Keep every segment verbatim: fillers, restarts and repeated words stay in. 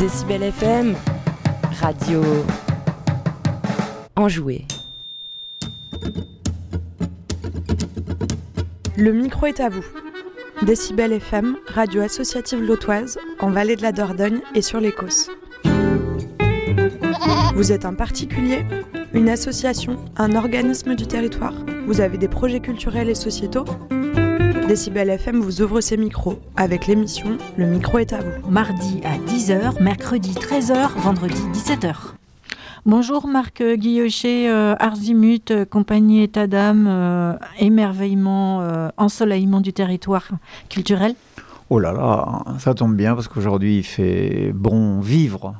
Décibel F M, radio enjouée. Le micro est à vous. Décibel F M, radio associative lotoise, en Vallée de la Dordogne et sur l'Écosse. Vous êtes un particulier, une association, un organisme du territoire. Vous avez des projets culturels et sociétaux. Décibel F M vous ouvre ses micros avec l'émission Le micro est à vous. Mardi à dix heures, mercredi treize heures, vendredi dix-sept heures. Bonjour Marc Guillochet, euh, Arzimut, euh, compagnie état d'âme, euh, émerveillement, euh, ensoleillement du territoire culturel. Oh là là, ça tombe bien parce qu'aujourd'hui il fait bon vivre.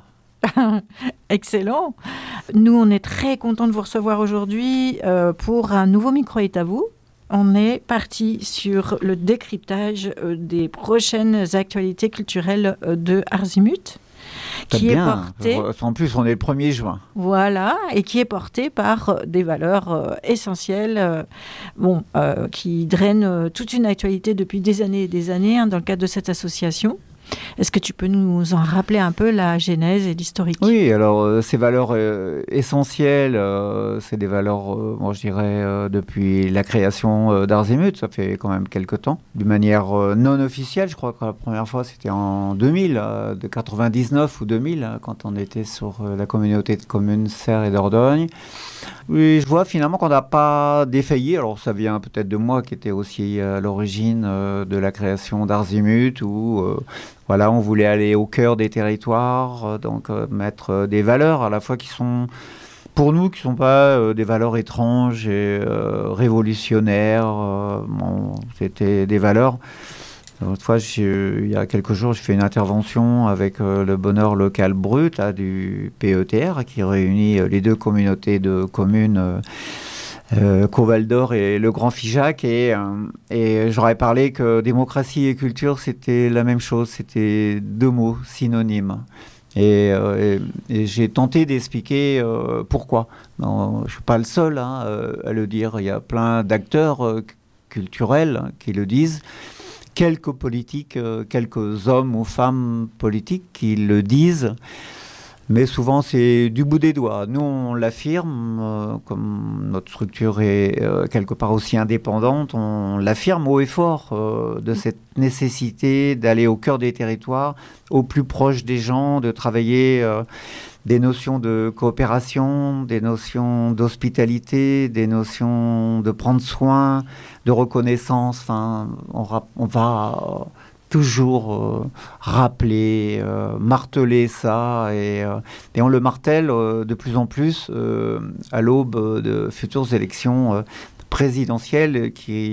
Excellent. Nous on est très contents de vous recevoir aujourd'hui euh, pour un nouveau micro est à vous. On est parti sur le décryptage euh, des prochaines actualités culturelles euh, de Arzimut. Qui est porté, en plus, on est le premier juin. Voilà, et qui est porté par des valeurs euh, essentielles, euh, bon, euh, qui drainent euh, toute une actualité depuis des années et des années hein, dans le cadre de cette association. Est-ce que tu peux nous en rappeler un peu la genèse et l'historique ? Oui, alors euh, ces valeurs euh, essentielles, euh, c'est des valeurs, euh, moi je dirais, euh, depuis la création euh, d'Arzimut, ça fait quand même quelques temps, d'une manière euh, non officielle. Je crois que la première fois c'était en deux mille, euh, de quatre-vingt-dix-neuf ou deux mille, hein, quand on était sur euh, la communauté de communes Serres et Dordogne. Oui, je vois finalement qu'on n'a pas défailli. Alors ça vient peut-être de moi qui était aussi à l'origine euh, de la création d'Arzimut, où euh, voilà, on voulait aller au cœur des territoires, euh, donc euh, mettre euh, des valeurs à la fois qui sont, pour nous, qui ne sont pas euh, des valeurs étranges et euh, révolutionnaires. Euh, bon, c'était des valeurs. L'autre fois, il y a quelques jours, j'ai fait une intervention avec euh, le Bonheur Local Brut là, du P E T R, qui réunit euh, les deux communautés de communes, euh, euh, Cau-Val d'Or et le Grand Figeac. Et, euh, et j'aurais parlé que démocratie et culture, c'était la même chose, c'était deux mots synonymes. Et, euh, et, et j'ai tenté d'expliquer euh, pourquoi. Non, je ne suis pas le seul hein, à le dire. Il y a plein d'acteurs euh, culturels hein, qui le disent. Quelques politiques, euh, quelques hommes ou femmes politiques qui le disent, mais souvent c'est du bout des doigts. Nous, on l'affirme, euh, comme notre structure est euh, quelque part aussi indépendante, on l'affirme haut et fort euh, de cette nécessité d'aller au cœur des territoires, au plus proche des gens, de travailler euh, des notions de coopération, des notions d'hospitalité, des notions de prendre soin, de reconnaissance. Enfin, on, rap- on va euh, toujours euh, rappeler, euh, marteler ça, et, euh, et on le martèle euh, de plus en plus euh, à l'aube de futures élections euh, présidentielles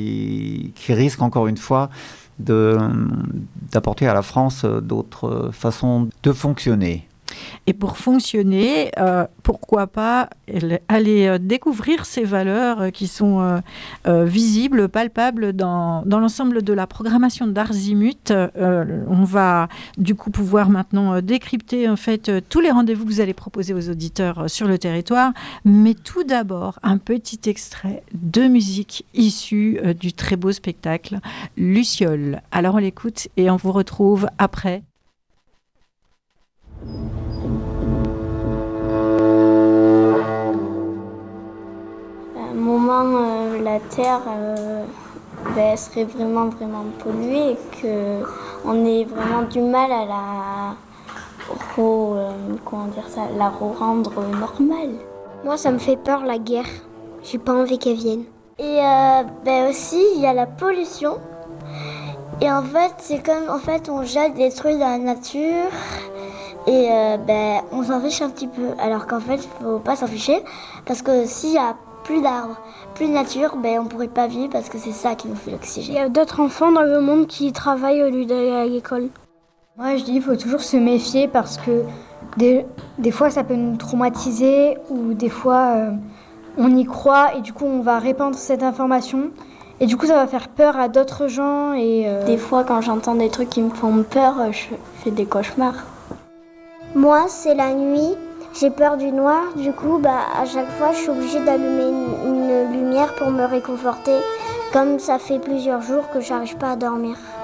qui, qui risquent encore une fois de, d'apporter à la France d'autres façons de fonctionner. Et pour fonctionner, euh, pourquoi pas aller euh, découvrir ces valeurs euh, qui sont euh, euh, visibles, palpables dans, dans l'ensemble de la programmation d'Arzimut. Euh, on va du coup pouvoir maintenant euh, décrypter en fait euh, tous les rendez-vous que vous allez proposer aux auditeurs euh, sur le territoire. Mais tout d'abord, un petit extrait de musique issue euh, du très beau spectacle Luciole. Alors on l'écoute et on vous retrouve après. À un moment, euh, la Terre euh, ben, serait vraiment, vraiment polluée et qu'on ait vraiment du mal à la, re, euh, comment dire ça, la rendre normale. Moi, ça me fait peur, la guerre. J'ai pas envie qu'elle vienne. Et euh, ben aussi, il y a la pollution. Et en fait, c'est comme en fait, on jette des trucs dans la nature. Et euh, ben, on s'en fiche un petit peu, alors qu'en fait, il ne faut pas s'en ficher, parce que s'il y a plus d'arbres, plus de nature, ben, on ne pourrait pas vivre, parce que c'est ça qui nous fait l'oxygène. Il y a d'autres enfants dans le monde qui travaillent au lieu d'aller à l'école. Moi, je dis qu'il faut toujours se méfier, parce que des, des fois, ça peut nous traumatiser, ou des fois, euh, on y croit, et du coup, on va répandre cette information. Et du coup, ça va faire peur à d'autres gens. Et euh... Des fois, quand j'entends des trucs qui me font peur, je fais des cauchemars. Moi, c'est la nuit, j'ai peur du noir, du coup, bah, à chaque fois, je suis obligée d'allumer une, une lumière pour me réconforter, comme ça fait plusieurs jours que j'arrive pas à dormir.